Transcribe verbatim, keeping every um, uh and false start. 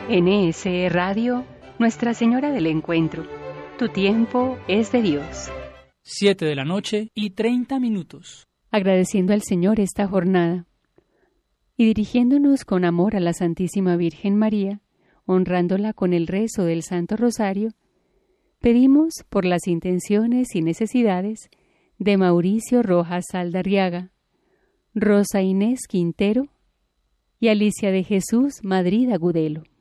N S E Radio, Nuestra Señora del Encuentro. Tu tiempo es de Dios. Siete de la noche y treinta minutos. Agradeciendo al Señor esta jornada y dirigiéndonos con amor a la Santísima Virgen María, honrándola con el rezo del Santo Rosario, pedimos por las intenciones y necesidades de Mauricio Rojas Saldarriaga, Rosa Inés Quintero y Alicia de Jesús Madrid Agudelo.